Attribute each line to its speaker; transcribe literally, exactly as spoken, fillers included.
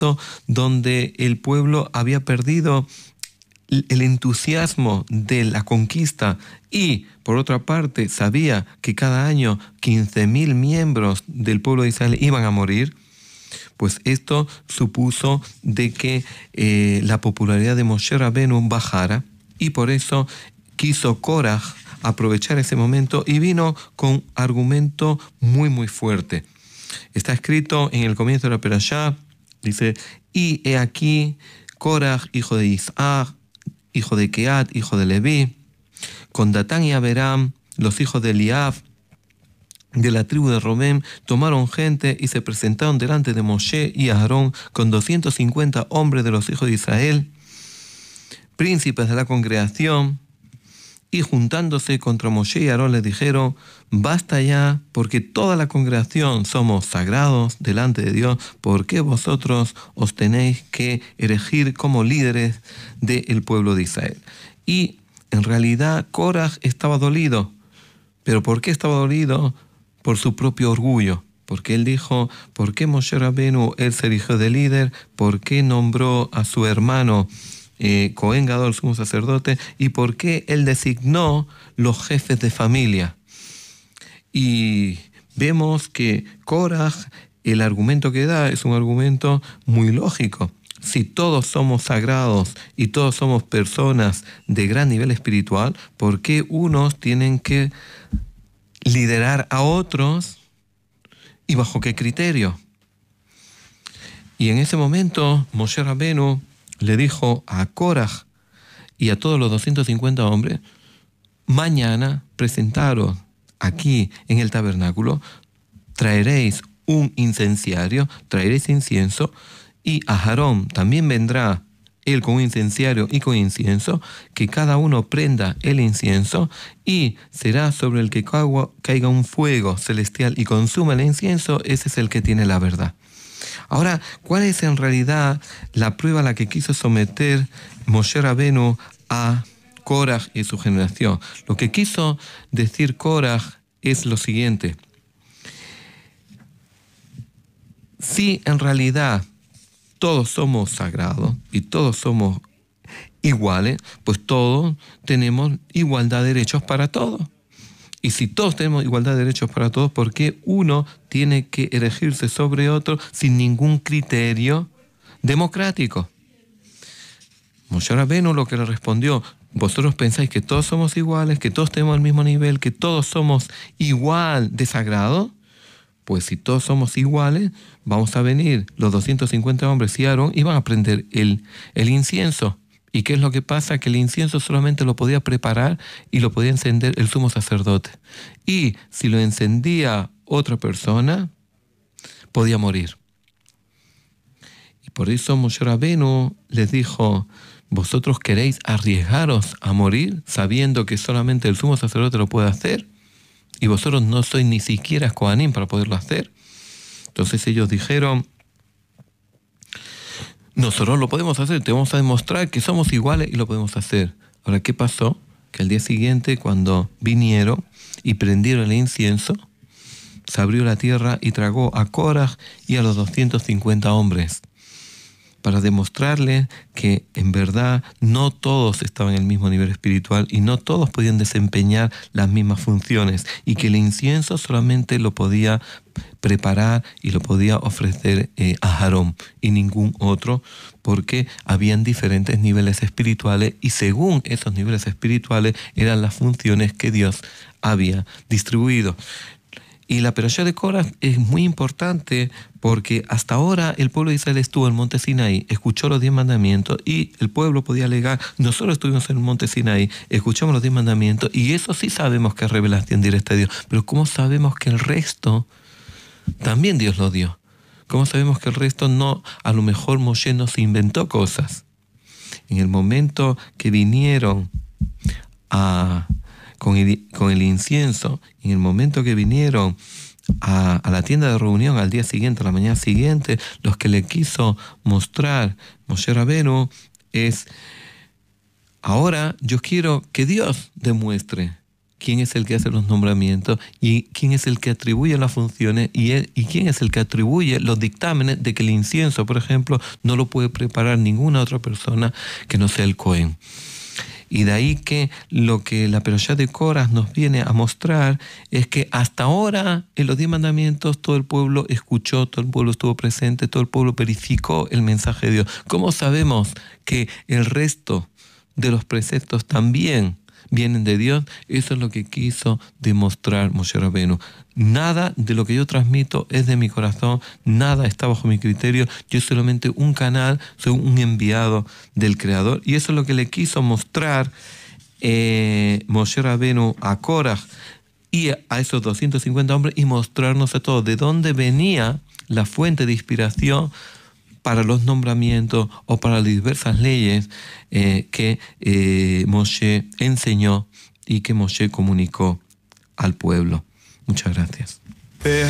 Speaker 1: donde el pueblo había perdido el entusiasmo de la conquista y, por otra parte, sabía que cada año quince mil miembros del pueblo de Israel iban a morir, pues esto supuso de que eh, la popularidad de Moshe Rabenu bajara, y por eso quiso Korah aprovechar ese momento y vino con argumento muy muy fuerte. Está escrito en el comienzo de la Perashá, dice: y he aquí Korah, hijo de Isaac, hijo de Keat, hijo de Leví, con Datán y Abiram, los hijos de Eliab, de la tribu de Rubén, tomaron gente y se presentaron delante de Moshe y Aarón con doscientos cincuenta hombres de los hijos de Israel, príncipes de la congregación, y juntándose contra Moshe y Aarón les dijeron: basta ya, porque toda la congregación somos sagrados delante de Dios. ¿Por qué vosotros os tenéis que erigir como líderes del pueblo de Israel? Y en realidad Korah estaba dolido. ¿Pero por qué estaba dolido? Por su propio orgullo. Porque él dijo: ¿por qué Moshe Rabenu, él se erigió de líder? ¿Por qué nombró a su hermano Eh, Cohen Gadol, sumo sacerdote? ¿Y por qué él designó los jefes de familia? Y vemos que Korah, el argumento que da es un argumento muy lógico. Si todos somos sagrados y todos somos personas de gran nivel espiritual, ¿por qué unos tienen que liderar a otros y bajo qué criterio? Y en ese momento Moshe Rabenu le dijo a Korah y a todos los doscientos cincuenta hombres: mañana presentaros aquí en el tabernáculo, traeréis un incenciario, traeréis incienso, y a Aarón también vendrá él con un incenciario y con incienso, que cada uno prenda el incienso, y será sobre el que caiga un fuego celestial y consuma el incienso, ese es el que tiene la verdad. Ahora, ¿cuál es en realidad la prueba a la que quiso someter Moshe Rabenu a Korah y su generación? Lo que quiso decir Korah es lo siguiente: si en realidad todos somos sagrados y todos somos iguales, pues todos tenemos igualdad de derechos para todos. Y si todos tenemos igualdad de derechos para todos, ¿por qué uno tiene que erigirse sobre otro sin ningún criterio democrático? Moshe Rabenu lo que le respondió: vosotros pensáis que todos somos iguales, que todos tenemos el mismo nivel, que todos somos igual de sagrados. Pues si todos somos iguales, vamos a venir los doscientos cincuenta hombres y Aarón y van a prender el, el incienso. ¿Y qué es lo que pasa? Que el incienso solamente lo podía preparar y lo podía encender el sumo sacerdote. Y si lo encendía otra persona, podía morir. Y por eso Moshe Rabenu les dijo: ¿vosotros queréis arriesgaros a morir sabiendo que solamente el sumo sacerdote lo puede hacer? Y vosotros no sois ni siquiera Kohanim para poderlo hacer. Entonces ellos dijeron: nosotros lo podemos hacer, te vamos a demostrar que somos iguales y lo podemos hacer. Ahora, ¿qué pasó? Que al día siguiente, cuando vinieron y prendieron el incienso, se abrió la tierra y tragó a Korah y a los doscientos cincuenta hombres, para demostrarles que en verdad no todos estaban en el mismo nivel espiritual y no todos podían desempeñar las mismas funciones, y que el incienso solamente lo podía preparar y lo podía ofrecer eh, a Aarón y ningún otro, porque habían diferentes niveles espirituales y según esos niveles espirituales eran las funciones que Dios había distribuido. Y la perashá de Korah es muy importante porque hasta ahora el pueblo de Israel estuvo en el monte Sinaí, escuchó los diez mandamientos y el pueblo podía alegar: nosotros estuvimos en el monte Sinaí, escuchamos los diez mandamientos y eso sí sabemos que es revelación directa de Dios. Pero ¿cómo sabemos que el resto también Dios lo dio? ¿Cómo sabemos que el resto no? A lo mejor Moshe no se inventó cosas. En el momento que vinieron a... Con el, con el incienso, en el momento que vinieron a, a la tienda de reunión al día siguiente, a la mañana siguiente, los que le quiso mostrar Moshe Rabenu es: ahora yo quiero que Dios demuestre quién es el que hace los nombramientos y quién es el que atribuye las funciones y, él, y quién es el que atribuye los dictámenes de que el incienso, por ejemplo, no lo puede preparar ninguna otra persona que no sea el Cohen. Y de ahí que lo que la Perashá de Korah nos viene a mostrar es que hasta ahora en los diez mandamientos todo el pueblo escuchó, todo el pueblo estuvo presente, todo el pueblo verificó el mensaje de Dios. ¿Cómo sabemos que el resto de los preceptos también vienen de Dios? Eso es lo que quiso demostrar Moshe Rabbeinu. Nada de lo que yo transmito es de mi corazón, nada está bajo mi criterio, yo soy solamente un canal, soy un enviado del Creador. Y eso es lo que le quiso mostrar eh, Moshe Rabbeinu a Korah y a esos doscientos cincuenta hombres y mostrarnos a todos de dónde venía la fuente de inspiración para los nombramientos o para las diversas leyes eh, que eh, Moshe enseñó y que Moshe comunicó al pueblo. Muchas gracias.